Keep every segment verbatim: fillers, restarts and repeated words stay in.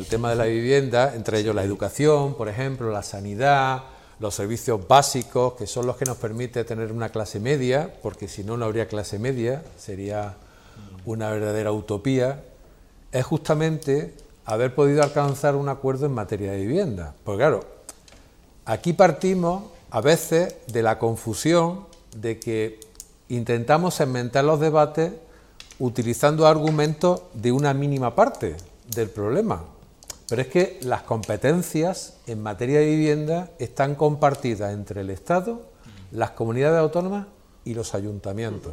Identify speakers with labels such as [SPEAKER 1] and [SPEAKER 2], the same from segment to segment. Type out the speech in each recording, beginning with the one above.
[SPEAKER 1] el tema de la vivienda, entre ellos la educación, por ejemplo, la sanidad, los servicios básicos, que son los que nos permite tener una clase media, porque si no, no habría clase media, sería una verdadera utopía, es justamente haber podido alcanzar un acuerdo en materia de vivienda. Porque claro, aquí partimos a veces de la confusión de que intentamos segmentar los debates utilizando argumentos de una mínima parte del problema. Pero es que las competencias en materia de vivienda están compartidas entre el Estado, las comunidades autónomas y los ayuntamientos.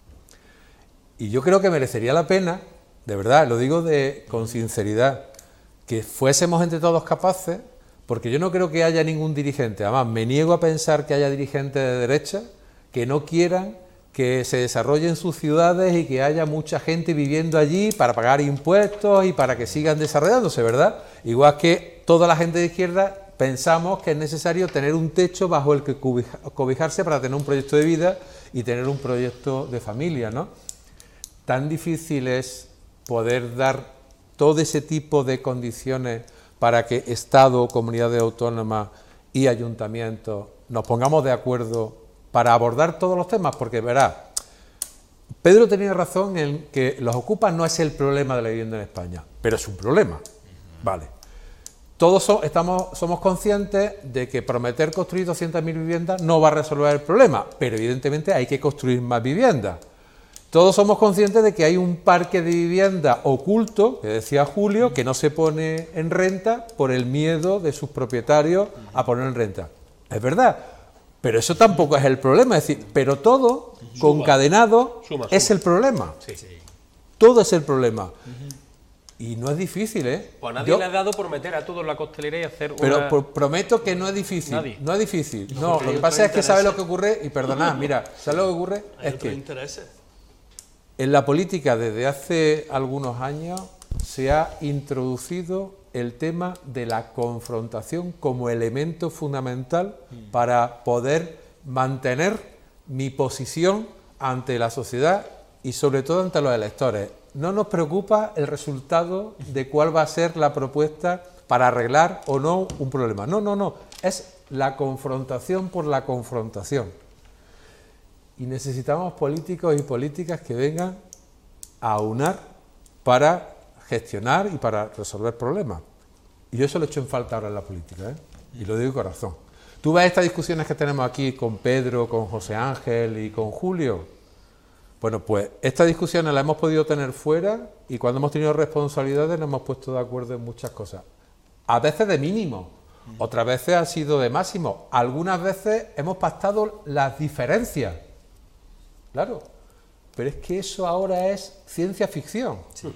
[SPEAKER 1] Y yo creo que merecería la pena, de verdad, lo digo de, con sinceridad, que fuésemos entre todos capaces, porque yo no creo que haya ningún dirigente, además me niego a pensar que haya dirigentes de derecha que no quieran que se desarrollen sus ciudades y que haya mucha gente viviendo allí para pagar impuestos y para que sigan desarrollándose, ¿verdad? Igual que toda la gente de izquierda pensamos que es necesario tener un techo bajo el que cobijarse para tener un proyecto de vida y tener un proyecto de familia, ¿no? Tan difícil es poder dar todo ese tipo de condiciones para que Estado, comunidades autónomas y ayuntamientos nos pongamos de acuerdo para abordar todos los temas, porque verá, Pedro tenía razón en que los ocupas no es el problema de la vivienda en España, pero es un problema, vale. Todos so, estamos, somos conscientes de que prometer construir doscientas mil viviendas no va a resolver el problema, pero evidentemente hay que construir más viviendas. Todos somos conscientes de que hay un parque de vivienda oculto, que decía Julio, que no se pone en renta por el miedo de sus propietarios a poner en renta. Es verdad. Pero eso tampoco es el problema, es decir, pero todo suma, concadenado suma, suma. es el problema. Sí, sí. Todo es el problema. Uh-huh. Y no es difícil, ¿eh?
[SPEAKER 2] Pues a nadie Yo, le ha dado por meter a todos la costelera y hacer
[SPEAKER 1] pero
[SPEAKER 2] una...
[SPEAKER 1] Pero prometo que no es difícil. Nadie. No es difícil. No,
[SPEAKER 2] no
[SPEAKER 1] lo que pasa es que sabe lo que ocurre, y perdonad, mira, ¿sabe lo que ocurre?
[SPEAKER 3] Hay
[SPEAKER 1] es que
[SPEAKER 3] intereses.
[SPEAKER 1] En la política desde hace algunos años se ha introducido el tema de la confrontación como elemento fundamental para poder mantener mi posición ante la sociedad y sobre todo ante los electores. No nos preocupa el resultado de cuál va a ser la propuesta para arreglar o no un problema. No, no, no. Es la confrontación por la confrontación. Y necesitamos políticos y políticas que vengan a aunar para gestionar y para resolver problemas. Y yo eso lo echo en falta ahora en la política, ¿eh? Y lo digo de corazón. Tú ves estas discusiones que tenemos aquí con Pedro, con José Ángel y con Julio. Bueno, pues estas discusiones las hemos podido tener fuera y cuando hemos tenido responsabilidades nos hemos puesto de acuerdo en muchas cosas. A veces de mínimo, otras veces ha sido de máximo. Algunas veces hemos pactado las diferencias. Claro, pero es que eso ahora es ciencia ficción. Sí.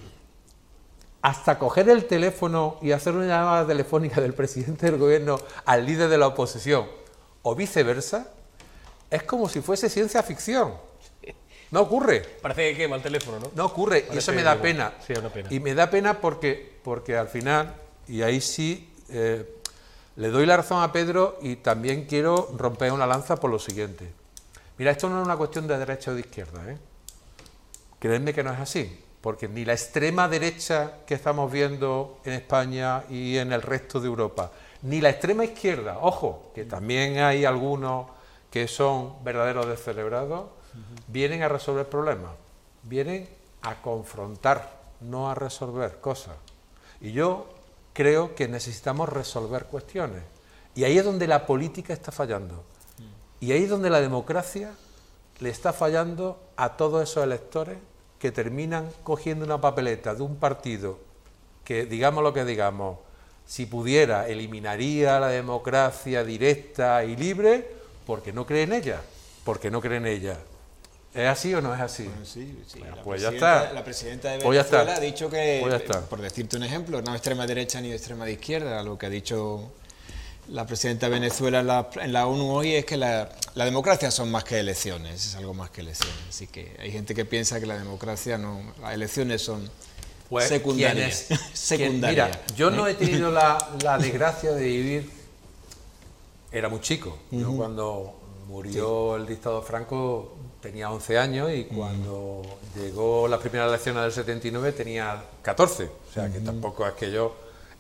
[SPEAKER 1] Hasta coger el teléfono y hacer una llamada telefónica del presidente del gobierno al líder de la oposición o viceversa, es como si fuese ciencia ficción. No ocurre.
[SPEAKER 2] Parece que quema el teléfono, ¿no?
[SPEAKER 1] No ocurre,
[SPEAKER 2] Parece
[SPEAKER 1] y eso me da
[SPEAKER 2] que...
[SPEAKER 1] pena.
[SPEAKER 2] Sí, una pena.
[SPEAKER 1] Y me da pena porque, porque al final, y ahí sí, eh, le doy la razón a Pedro y también quiero romper una lanza por lo siguiente. Mira, esto no es una cuestión de derecha o de izquierda, ¿eh? Creedme que no es así. Porque ni la extrema derecha que estamos viendo en España y en el resto de Europa, ni la extrema izquierda, ojo, que también hay algunos que son verdaderos descerebrados, uh-huh. vienen a resolver problemas, vienen a confrontar, no a resolver cosas. Y yo creo que necesitamos resolver cuestiones. Y ahí es donde la política está fallando. Uh-huh. Y ahí es donde la democracia le está fallando a todos esos electores que terminan cogiendo una papeleta de un partido que, digamos lo que digamos, si pudiera, eliminaría la democracia directa y libre, porque no cree en ella, porque no cree en ella. ¿Es así o no es así?
[SPEAKER 4] Bueno, sí, sí.
[SPEAKER 1] Bueno,
[SPEAKER 4] la
[SPEAKER 1] pues ya
[SPEAKER 4] está.
[SPEAKER 1] está.
[SPEAKER 4] La presidenta de
[SPEAKER 1] Pues
[SPEAKER 4] Venezuela ha dicho que,
[SPEAKER 1] pues
[SPEAKER 4] por decirte un ejemplo, no de extrema derecha ni de extrema de izquierda, lo que ha dicho la presidenta de Venezuela en la, en la ONU hoy es que la, la democracia son más que elecciones, es algo más que elecciones. Así que hay gente que piensa que la democracia no, las elecciones son pues, secundarias.
[SPEAKER 1] Es,
[SPEAKER 4] secundarias.
[SPEAKER 1] Mira, yo no he tenido la, la desgracia de vivir, era muy chico, uh-huh. yo cuando murió sí. el dictador Franco tenía once años y cuando uh-huh. llegó las primeras elecciones del setenta y nueve tenía catorce, o sea que uh-huh. tampoco es que yo